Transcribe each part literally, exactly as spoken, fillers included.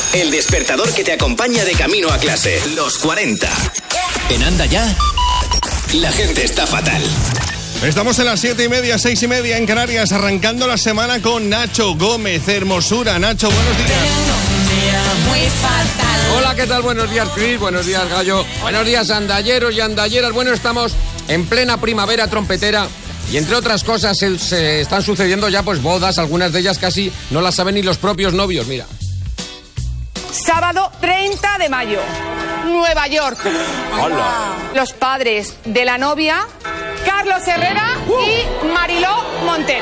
El despertador que te acompaña de camino a clase. Los cuarenta. En Anda Ya, la gente está fatal. Estamos en las siete y media, seis y media en Canarias, arrancando la semana con Nacho Gómez, Hermosura. Nacho, buenos días. Muy fatal. Hola, ¿qué tal? Buenos días, Chris. Buenos días, Gallo. Buenos días, andalleros y andalleras. Bueno, estamos en plena primavera trompetera y, entre otras cosas, se, se están sucediendo ya pues bodas. Algunas de ellas casi no las saben ni los propios novios. Mira. Sábado treinta de mayo, Nueva York. Hola. Los padres de la novia, Carlos Herrera y Mariló Montero.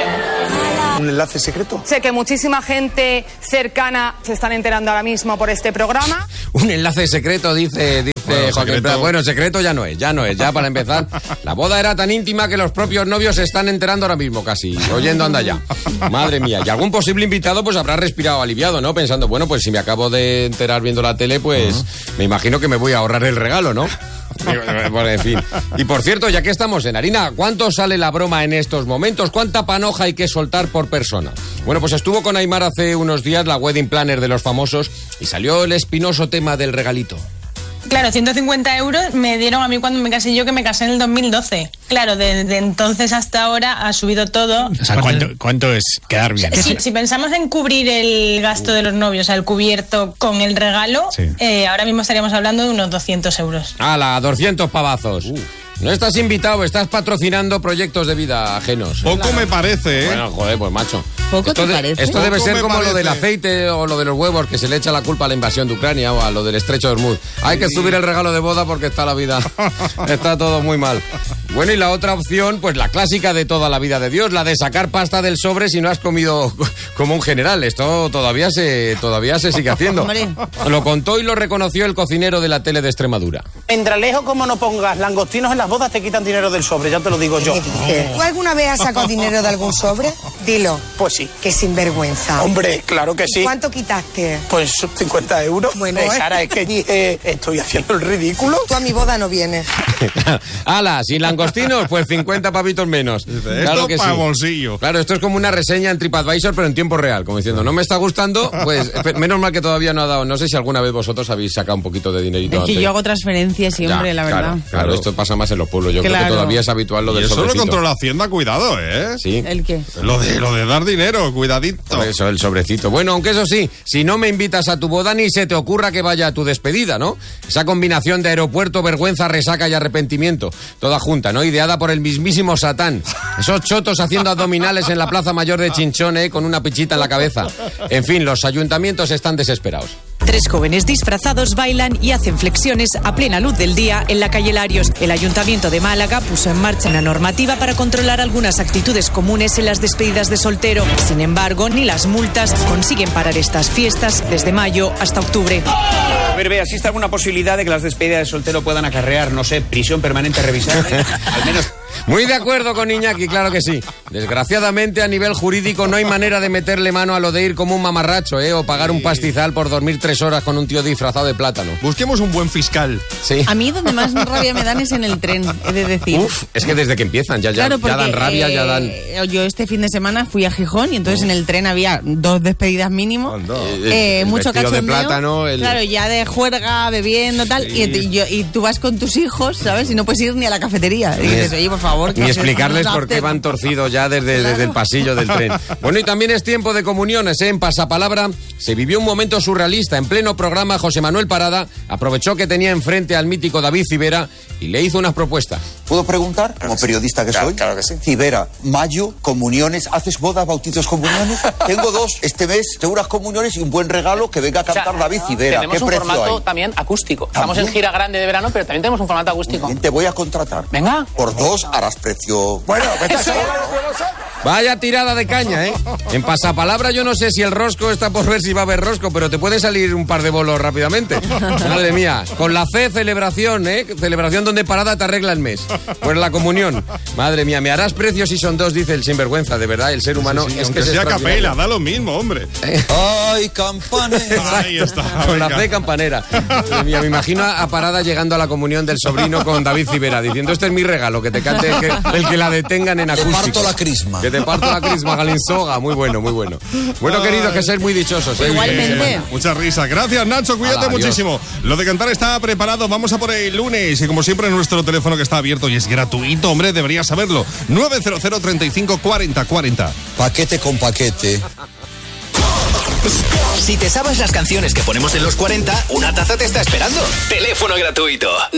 ¿Un enlace secreto? Sé que muchísima gente cercana se están enterando ahora mismo por este programa. Un enlace secreto, dice, dice bueno, Joaquín. secreto. Bueno, secreto ya no es, ya no es, ya para empezar. La boda era tan íntima que los propios novios se están enterando ahora mismo casi, oyendo Anda Ya. Madre mía, y algún posible invitado pues habrá respirado aliviado, ¿no? Pensando, bueno, pues si me acabo de enterar viendo la tele, pues uh-huh. me imagino que me voy a ahorrar el regalo, ¿no? Bueno, en fin. Y por cierto, ya que estamos en harina, ¿cuánto sale la broma en estos momentos? ¿Cuánta panoja hay que soltar por persona? Bueno, pues estuvo con Aimar hace unos días la wedding planner de los famosos y salió el espinoso tema del regalito. Claro, ciento cincuenta euros me dieron a mí cuando me casé yo, que me casé en el dos mil doce. Claro, desde entonces hasta ahora ha subido todo. O sea, ¿cuánto, cuánto es quedar bien? Si, si pensamos en cubrir el gasto de los novios, o sea, el cubierto con el regalo, sí. eh, ahora mismo estaríamos hablando de unos doscientos euros. ¡Hala! doscientos pavazos. Uh. No estás invitado, estás patrocinando proyectos de vida ajenos. Poco claro. me parece, ¿eh? Bueno, joder, pues macho. ¿Poco esto te de, parece? Esto debe Poco ser como parece. lo del aceite o lo de los huevos, que se le echa la culpa a la invasión de Ucrania o a lo del estrecho de Hormuz. Hay que subir el regalo de boda porque está la vida, está todo muy mal. Bueno, y la otra opción, pues la clásica de toda la vida de Dios, la de sacar pasta del sobre si no has comido como un general. Esto todavía se, todavía se sigue haciendo. Lo contó y lo reconoció el cocinero de la tele de Extremadura. Mientras lejos como no pongas langostinos en las bodas, te quitan dinero del sobre, ya te lo digo yo. ¿Tú alguna vez has sacado dinero de algún sobre? Dilo. Pues sí. Qué sinvergüenza. Hombre, claro que sí. ¿Cuánto quitaste? Pues cincuenta euros. Bueno, eh, Sara, es que dije, estoy haciendo el ridículo. Tú a mi boda no vienes. ¡Hala! Sin langostinos, pues cincuenta pavitos menos. Dice, claro esto que para sí. bolsillo. Claro, esto es como una reseña en TripAdvisor, pero en tiempo real, como diciendo, no me está gustando, pues menos mal que todavía no ha dado. No sé si alguna vez vosotros habéis sacado un poquito de dinerito Es que antes. yo hago transferencias siempre, Ya, la verdad. Claro, claro, esto pasa más en los pueblos. Yo Claro. creo que todavía es habitual lo Y del eso sobrecito. lo controla Hacienda, cuidado, ¿eh? Sí. ¿El qué? Lo de, lo de dar dinero, cuidadito. Por eso, el sobrecito. Bueno, aunque eso sí, si no me invitas a tu boda, ni se te ocurra que vaya a tu despedida, ¿no? Esa combinación de aeropuerto, vergüenza, resaca y arrepentimiento, toda junta, ¿no? Ideada por el mismísimo Satán. Esos chotos haciendo abdominales en la Plaza Mayor de Chinchón, ¿eh? Con una pichita en la cabeza. En fin, los ayuntamientos están desesperados. Tres jóvenes disfrazados bailan y hacen flexiones a plena luz del día en la calle Larios. El Ayuntamiento de Málaga puso en marcha una normativa para controlar algunas actitudes comunes en las despedidas de soltero. Sin embargo, ni las multas consiguen parar estas fiestas desde mayo hasta octubre. A ver, vea, ¿existe alguna posibilidad de que las despedidas de soltero puedan acarrear, no sé, prisión permanente revisable? Al menos... Muy de acuerdo con Iñaki, claro que sí. Desgraciadamente, a nivel jurídico, no hay manera de meterle mano a lo de ir como un mamarracho, ¿eh? O pagar un pastizal por dormir tres horas con un tío disfrazado de plátano. Busquemos un buen fiscal. Sí. A mí donde más rabia me dan es en el tren, he de decir. Uf, es que desde que empiezan ya, ya, Claro, porque, ya dan rabia, eh, ya dan... Yo este fin de semana fui a Gijón y entonces en el tren había dos despedidas mínimo. El, eh, el mucho vestido de cachondeo. plátano, el... Claro, ya de juerga, bebiendo, tal. Sí. Y, y, yo- y tú vas con tus hijos, ¿sabes? Y no puedes ir ni a la cafetería. Y Ni dices, es- oye, por favor. ¿qué Ni haces? explicarles Vamos a por qué hacer- van torcidos ya desde, Claro. desde el pasillo del tren. Bueno, y también es tiempo de comuniones, ¿eh? En Pasapalabra se vivió un momento surrealista. En pleno programa, José Manuel Parada aprovechó que tenía enfrente al mítico David Civera y le hizo unas propuestas. ¿Puedo preguntar, como periodista que Claro, soy? claro que sí. Civera, mayo, comuniones, ¿haces bodas, bautizos, comuniones? Tengo dos este mes, seguras comuniones y un buen regalo que venga a cantar O sea, David Civera. Tenemos ¿Qué un precio formato hay? también acústico. Estamos ¿También? en gira grande de verano, pero también tenemos un formato acústico. Bien, te voy a contratar. Venga. Por dos harás precio... Bueno, vete a Eso. Vaya tirada de caña, ¿eh? En Pasapalabra yo no sé si el rosco está por ver si va a haber rosco, pero te puede salir un par de bolos rápidamente. Madre mía. Con la C, celebración, ¿eh? Celebración donde Parada te arregla el mes. Pues la comunión. Madre mía, me harás precios si son dos, dice el sinvergüenza. De verdad, el ser humano Sí, sí, es aunque que sea es capela, da lo mismo, hombre. ¡Ay, campanera! Ahí está. Con la venga. C campanera. Madre mía, me imagino a Parada llegando a la comunión del sobrino con David Civera, diciendo, este es mi regalo, que te cante el que, el que la detengan en acústico. parto la crisma. Que te de parto la Cris Magalinsoga. Muy bueno, muy bueno. Bueno, queridos, que seáis muy dichosos. ¿eh? Igualmente. Mucha risa. Gracias, Nacho. Cuídate Hala, muchísimo. Lo de cantar está preparado. Vamos a por el lunes. Y como siempre, nuestro teléfono que está abierto y es gratuito, hombre, deberías saberlo. nueve cero cero, treinta y cinco, cuarenta, cuarenta. Paquete con paquete. Si te sabes las canciones que ponemos en los cuarenta, una taza te está esperando. Teléfono gratuito.